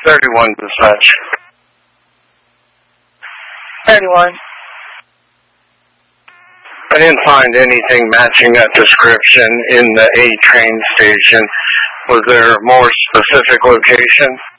31 dispatch. 31. I didn't find anything matching that description in the A train station. Was there a more specific location?